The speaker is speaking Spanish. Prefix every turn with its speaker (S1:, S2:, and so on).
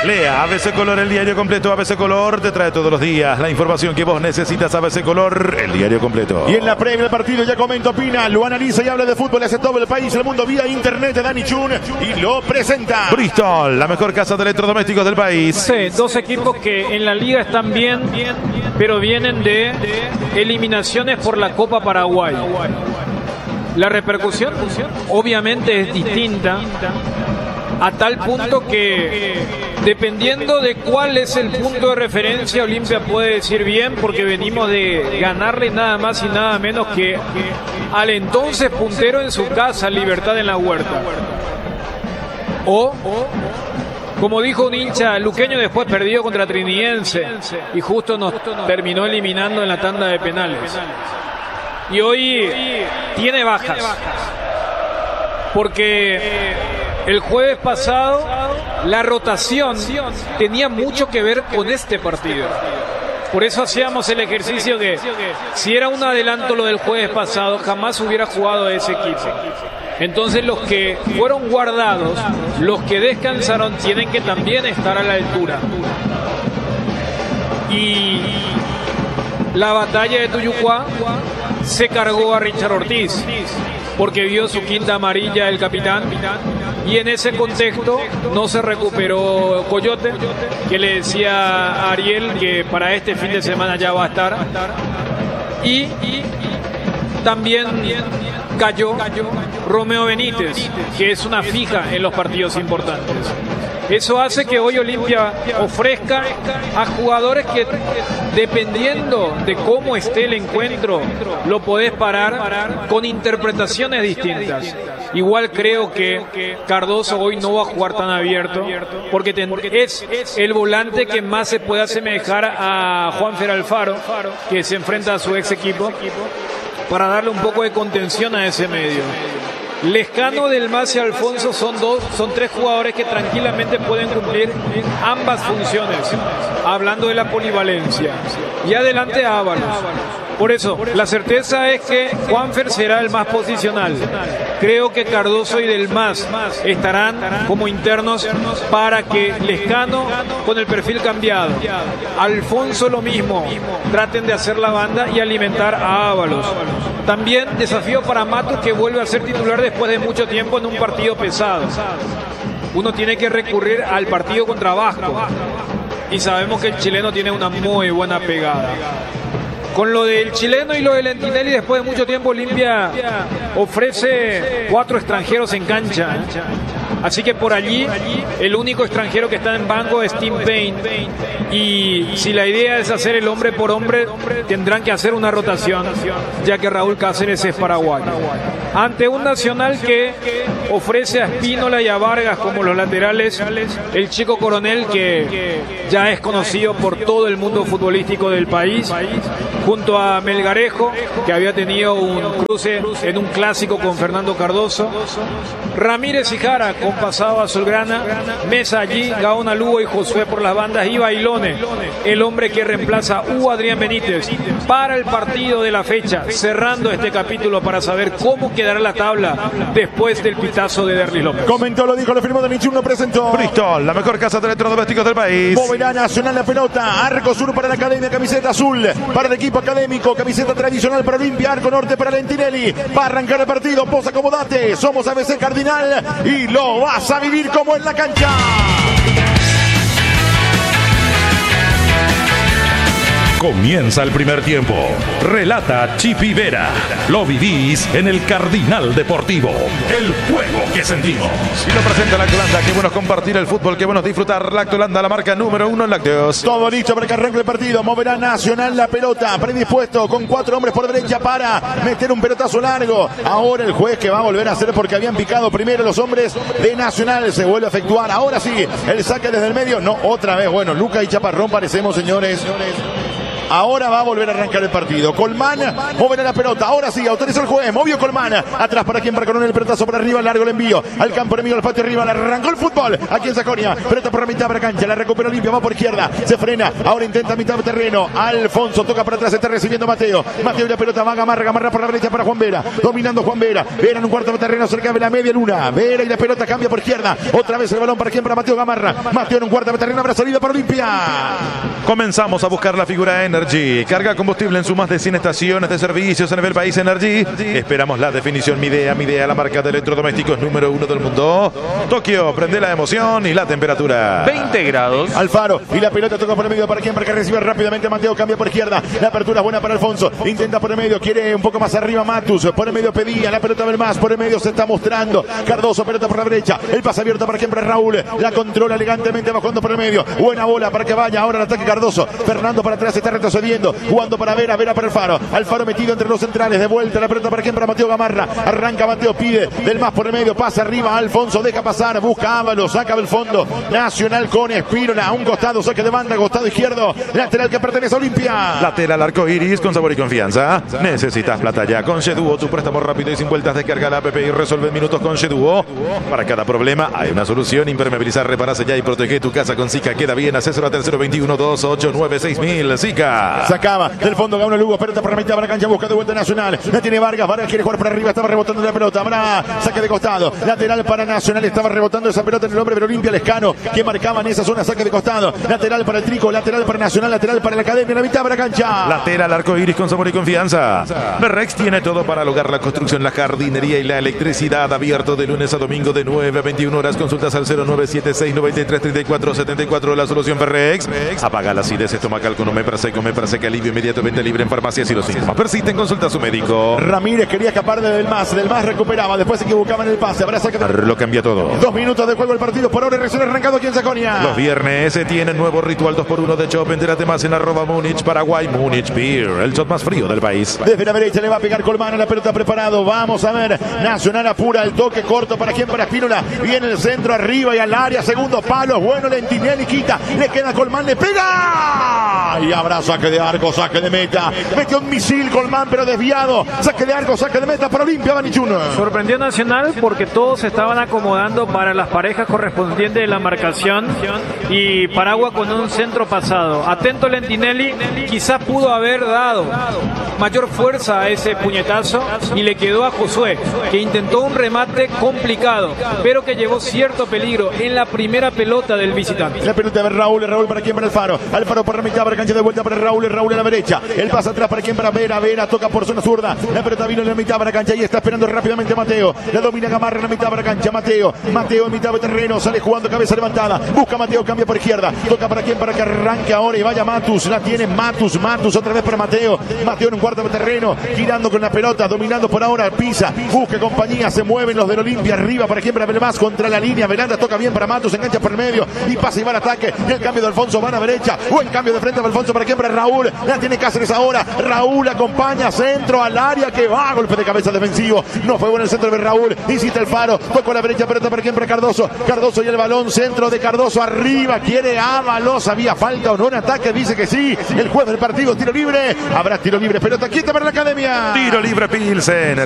S1: Lea ABC Color, el diario completo. ABC Color te trae todos los días la información que vos necesitas. ABC Color, el diario completo.
S2: Y en la previa del partido ya comenta, opina, lo analiza y habla de fútbol. Hace todo el país, el mundo vía internet de Dani Chun y lo presenta.
S1: Bristol, la mejor casa de electrodomésticos del país.
S3: Sí, dos equipos que en la liga están bien, pero vienen de eliminaciones por la Copa Paraguay. La repercusión obviamente es distinta, a tal punto que dependiendo de cuál es el punto de referencia, Olimpia puede decir bien, porque venimos de ganarle nada más y nada menos que al entonces puntero en su casa, Libertad en la Huerta. O, como dijo un hincha luqueño, después perdió contra Trinidense y justo nos terminó eliminando en la tanda de penales. Y hoy tiene bajas, porque el jueves pasado la rotación tenía mucho que ver con este partido. Por eso hacíamos el ejercicio que si era un adelanto lo del jueves pasado, jamás hubiera jugado ese equipo. Entonces los que fueron guardados, los que descansaron, tienen que también estar a la altura. Y la batalla de Tuyucuá se cargó a Richard Ortiz, porque vio su quinta amarilla el capitán, y en ese contexto no se recuperó Coyote, que le decía a Ariel que para este fin de semana ya va a estar, y también cayó Romeo Benítez, que es una fija en los partidos importantes. Eso hace que hoy Olimpia ofrezca a jugadores que, dependiendo de cómo esté el encuentro, lo podés parar con interpretaciones distintas. Igual creo que Cardoso hoy no va a jugar tan abierto, porque es el volante que más se puede asemejar a Juanfer Alfaro, que se enfrenta a su ex equipo, para darle un poco de contención a ese medio. Lescano, Del Mas y Alfonso son tres jugadores que tranquilamente pueden cumplir ambas funciones, hablando de la polivalencia. Y adelante Ábalos. Por eso, la certeza es que Juanfer será el más posicional. Creo que Cardoso y Del Mas estarán como internos para que Lescano, con el perfil cambiado, Alfonso lo mismo, traten de hacer la banda y alimentar a Ábalos. También desafío para Matus, que vuelve a ser titular después de mucho tiempo en un partido pesado. Uno tiene que recurrir al partido contra Vasco y sabemos que el chileno tiene una muy buena pegada. Con lo del chileno y lo del Lentinelli, después de mucho tiempo Olimpia ofrece 4 extranjeros en cancha. Así que por allí el único extranjero que está en banco es Tim Payne. Y si la idea es hacer el hombre por hombre, tendrán que hacer una rotación, ya que Raúl Cáceres es paraguayo. Ante un Nacional que ofrece a Espínola y a Vargas como los laterales, el chico Coronel, que ya es conocido por todo el mundo futbolístico del país, junto a Melgarejo, que había tenido un cruce en un clásico con Fernando Cardoso, Ramírez y Jara con pasado azulgrana, Mesa allí, Gaona Lugo y Josué por las bandas, y Bailone, el hombre que reemplaza a Adrián Benítez para el partido de la fecha, cerrando este capítulo para saber cómo quedará la tabla después del pitazo de Derlis López.
S2: Comentó, lo dijo, lo firmó Dani Chun, lo presentó.
S1: Bristol, la mejor casa de electrodomésticos del país.
S2: Moverá Nacional la pelota, Arco Sur para la Academia, camiseta azul para el equipo académico, camiseta tradicional para Olimpia, Arco Norte para Lentinelli. Va a arrancar el partido, posa, acomodate, somos ABC Cardinal y lo vas a vivir como en la cancha.
S1: Comienza el primer tiempo. Relata Chipi Vera. Lo vivís en el Cardinal Deportivo. El juego que sentimos. Y lo presenta Lactolanda. Qué bueno compartir el fútbol, qué bueno disfrutar. Lactolanda, la marca número 1 en lácteos.
S2: Todo listo para que arranque el partido. Moverá Nacional la pelota. Predispuesto con 4 hombres por derecha para meter un pelotazo largo. Ahora el juez que va a volver a hacer, porque habían picado primero los hombres de Nacional. Se vuelve a efectuar. Ahora sí, el saque desde el medio. No, otra vez. Bueno, Luca y Chaparrón parecemos, señores. Ahora va a volver a arrancar el partido. Colmán moverá la pelota. Ahora sí, autoriza el juez. Movió Colmán. Atrás para quien para con el pelotazo para arriba. Largo el envío. Al campo enemigo, al patio arriba. Arrancó el fútbol. Aquí en Saconia. Pelota por la mitad de la cancha. La recupera Olimpia. Va por izquierda. Se frena. Ahora intenta mitad de terreno. Alfonso toca para atrás. Está recibiendo Mateo. Mateo y la pelota va a Gamarra por la derecha para Juan Vera. Dominando Juan Vera. Vera en un cuarto de terreno cerca de la media luna. Vera y la pelota cambia por izquierda. Otra vez el balón para quien para Mateo Gamarra. Mateo en un cuarto de terreno. Habrá salida para Olimpia.
S1: Comenzamos a buscar la figura Energy. Carga combustible en sus más de 100 estaciones de servicios a nivel país. Energy. Esperamos la definición. Midea, la marca de electrodomésticos número 1 del mundo. Tokio, prende la emoción y la temperatura.
S3: 20 grados.
S2: Alfaro y la pelota toca por el medio para quien para que recibe rápidamente Mateo. Cambia por izquierda. La apertura es buena para Alfonso. Intenta por el medio. Quiere un poco más arriba Matus. Por el medio pedía. La pelota ver más. Por el medio se está mostrando. Cardoso, pelota por la derecha. El pase abierto para quien para Raúl. La controla elegantemente bajando por el medio. Buena bola para que vaya. Ahora el ataque Cardoso. Fernando para atrás, está retrocediendo. Jugando para Vera para Alfaro. Alfaro metido entre los centrales. De vuelta la pelota para quien para Mateo Gamarra. Arranca Mateo, pide del más por el medio. Pasa arriba. Alfonso deja pasar. Busca Ábalos. Saca del fondo. Nacional con Espírola. A un costado. Saque de banda. Costado izquierdo. Lateral que pertenece a Olimpia.
S1: Lateral arco iris con sabor y confianza. Necesitas plata ya. Con Sheduo, tu préstamo rápido y sin vueltas. Descarga la app y resuelve en minutos con Sheduo. Para cada problema hay una solución. Impermeabilizar, repararse ya y protege tu casa con Zika. Queda bien. Asesórate al 021-289-6000. Zika.
S2: Sacaba del fondo Gauno Lugo. Pelota por la mitad de la cancha. Busca de vuelta Nacional. La tiene Vargas. Vargas quiere jugar por arriba. Estaba rebotando la pelota. Habrá saque de costado. Lateral para Nacional. Estaba rebotando esa pelota en el hombre de Olimpia Lescano, que marcaba en esa zona. Saque de costado. Lateral para el Trico. Lateral para Nacional. Lateral para la Academia. En la mitad de la cancha.
S1: Lateral arco iris con sabor y confianza. Berrex tiene todo para lograr la construcción, la jardinería y la electricidad. Abierto de lunes a domingo de 9 a 21 horas. Consultas al 0976-93-34-74. La solución Berrex. Apaga la acidez estomacal con Omeprazec. Omeprazec alivio inmediato. Venta libre en farmacias y los síntomas persisten. Consulta a su médico.
S2: Ramírez quería escapar del más recuperaba. Después se equivocaba en el pase. Habrá saque.
S1: Lo cambia todo.
S2: 2 minutos de juego el partido. Por ahora recién arrancado aquí en Saconia.
S1: Los viernes se tiene nuevo ritual 2x1 de Chop. Entérate más en @Múnich Paraguay. Múnich Beer, el shot más frío del país.
S2: Desde la derecha le va a pegar Colmán a la pelota preparado. Vamos a ver. Nacional apura el toque corto para quien para Espínola. Viene el centro arriba y al área. Segundo palo. Bueno, Lentinelli quita. Le queda Colmán. Le pega. Y habrá saque de arco, saque de meta. Metió un misil Colmán, pero desviado. Saque de arco, saque de meta para Olimpia, Banichun.
S3: Sorprendió Nacional porque todos se estaban acomodando para las parejas correspondientes de la marcación y Paragua con un centro pasado. Atento Lentinelli, quizás pudo haber dado mayor fuerza a ese puñetazo y le quedó a Josué, que intentó un remate complicado, pero que llevó cierto peligro en la primera pelota del visitante.
S2: La pelota de Raúl para quien para Alfaro. Alfaro por la mitad para cancha de vuelta para Raúl a la derecha. El pasa atrás para quien para Vera toca por zona zurda. La pelota vino en la mitad para cancha y está esperando rápidamente Mateo. La domina Gamarra en la mitad para cancha. Mateo en mitad de terreno, sale jugando cabeza levantada. Busca Mateo, cambia por izquierda. Toca para quien para que arranque ahora y vaya Matus. La tiene Matus otra vez para Mateo. Mateo en un cuarto de terreno, girando con la pelota, dominando por ahora, pisa, busca compañía, se mueven los del Olimpia arriba para quien para Belmás contra la línea. Velanda toca bien para Matus, engancha por el medio y pasa y va al ataque. Y el cambio de Alfonso va a la derecha. Buen cambio de frente para Alfonso para quien para Raúl. La tiene Cáceres ahora. Raúl acompaña, centro al área que va. Golpe de cabeza defensivo. No fue bueno el centro de Raúl. Insiste el Faro. Tocó a la derecha, pelota para quien para Cardoso. Cardoso y el balón, centro de Cardoso arriba. Quiere Ábalos. ¿Había falta o no en ataque? Dice que sí. El juez del partido, tiro libre. Habrá tiro libre. Pelota quieta para la Academia.
S1: Tiro libre Pilsen.